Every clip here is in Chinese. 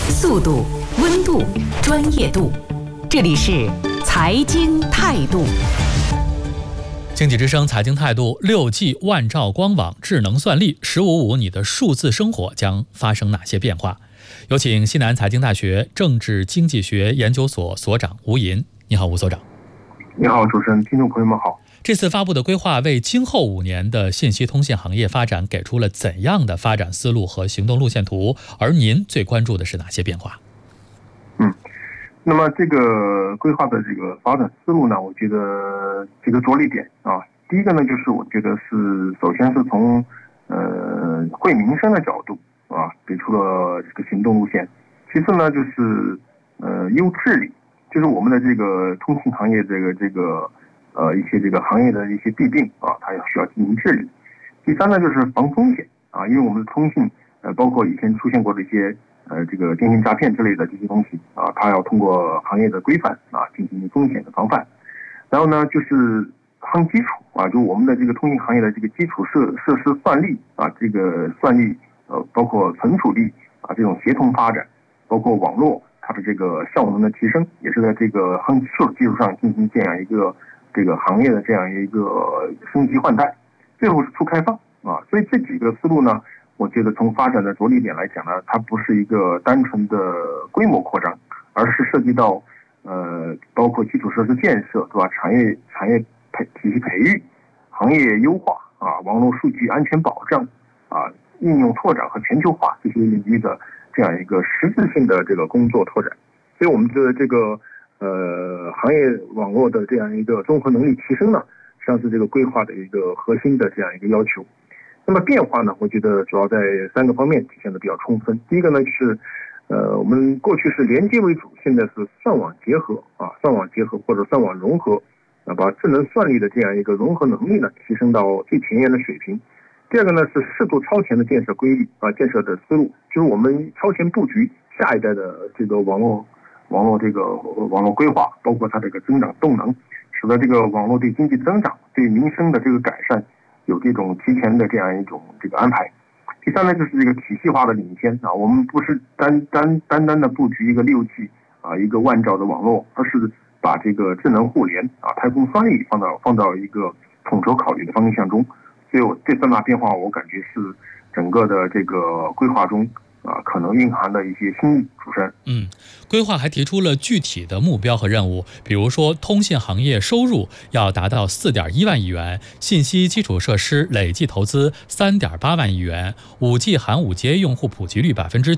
速度、温度、专业度，这里是财经态度。 经济之声财经态度，6G 万兆光网智能算力，15.5你的数字生活将发生哪些变化？有请西南财经大学政治经济学研究所所长吴银。你好，吴所长。 你好，主持人，听众朋友们好。 这次发布的规划为今后5年的信息通信行业发展给出了怎样的发展思路和行动路线图？而您最关注的是哪些变化？ 那么这个规划的这个发展思路呢，我觉得几个着力点啊。第一个呢，就是我觉得是首先是从惠民生的角度啊，给出了这个行动路线。其次呢，就是优治理，就是我们的这个通信行业一些这个行业的一些弊病啊，它需要进行治理。第三呢，就是防风险啊，因为我们的通信包括以前出现过的一些这个电信诈骗之类的这些东西啊，它要通过行业的规范啊进行风险的防范。然后呢，就是夯基础啊，就我们的这个通信行业的这个基础设施算力啊，这个算力包括存储力啊这种协同发展，包括网络它的这个效能的提升，也是在这个夯基础基础上进行这样一个这个行业的这样一个升级换代，最后是初开放啊。所以这几个思路呢，我觉得从发展的着力点来讲呢，它不是一个单纯的规模扩张，而是涉及到包括基础设施建设，对吧？产业体系培育、行业优化啊、网络数据安全保障啊、应用拓展和全球化这些领域的这样一个实质性的这个工作拓展。所以我们的这个行业网络的这样一个综合能力提升呢，实际上是这个规划的一个核心的这样一个要求。那么变化呢，我觉得主要在3个方面体现的比较充分。第一个呢，就是我们过去是连接为主，现在是算网结合啊，算网结合或者算网融合把智能算力的这样一个融合能力呢提升到最前沿的水平。第二个呢，是适度超前的建设规律啊，建设的思路，就是我们超前布局下一代的这个网络规划，包括它这个增长动能，使得这个网络对经济增长、对民生的这个改善有这种提前的这样一种这个安排。第三呢，就是这个体系化的领先啊，我们不是单单的布局一个6G啊一个万兆的网络，而是把这个智能互联啊、太空算力放到一个统筹考虑的方向中。所以这3大变化，我感觉是整个的这个规划中可能蕴含的一些新意。主持人， 规划还提出了具体的目标和任务，比如说通信行业收入要达到4.1万亿元，信息基础设施累计投资3.8万亿元，5G 含 5G 用户普及率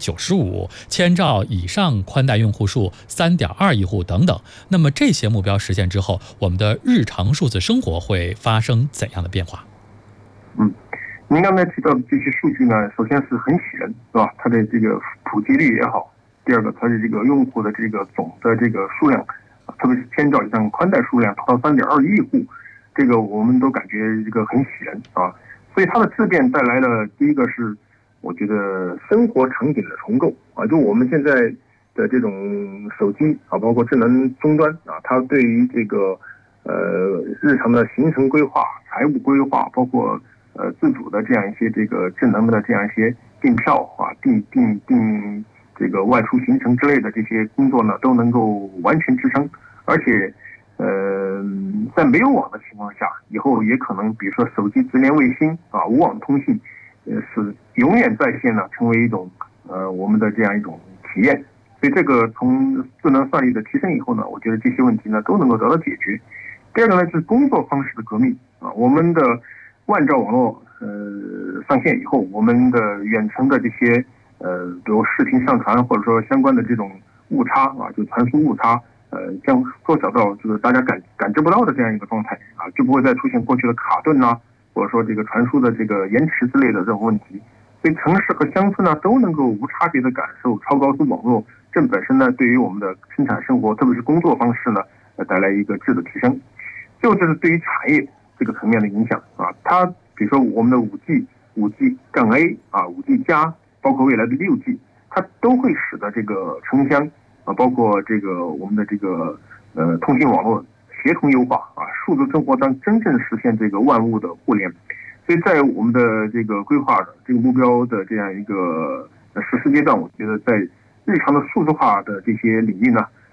95%，1000兆以上宽带用户数3.2亿户等等。那么这些目标实现之后，我们的日常数字生活会发生怎样的变化？ 您刚才提到的这些数据呢，首先是很喜人，是吧？它的这个普及率也好，第二个它的这个用户的这个总的这个数量，特别是1000兆以上宽带数量达到3.2亿户，这个我们都感觉这个很喜人啊。所以它的质变带来了第一个是，我觉得生活场景的重构啊，就我们现在的这种手机啊，包括智能终端啊，它对于这个日常的行程规划、财务规划，包括自主的这样一些这个智能的这样一些订票啊、订这个外出行程之类的这些工作呢，都能够完全支撑。而且在没有网的情况下，以后也可能比如说手机直连卫星啊、无网通信是永远在线呢，成为一种我们的这样一种体验。所以这个从智能算力的提升以后呢，我觉得这些问题呢都能够得到解决。第二个呢，是工作方式的革命啊，我们的万兆网络上线以后，我们的远程的这些比如视频上传或者说相关的这种误差啊，就传输误差将缩小到就是大家感知不到的这样一个状态啊，就不会再出现过去的卡顿啊，或者说这个传输的这个延迟之类的这种问题。所以城市和乡村呢都能够无差别的感受超高速网络，这本身呢对于我们的生产生活，特别是工作方式呢带来一个质的提升。最后就是对于产业这个层面的影响啊，它比如说我们的5G、5G-A 啊、5G 加，包括未来的6G， 它都会使得这个城乡啊，包括这个我们的这个通信网络协同优化啊，数字生活当真正实现这个万物的互联。所以在我们的这个规划的这个目标的这样一个实施阶段，我觉得在日常的数字化的这些领域呢，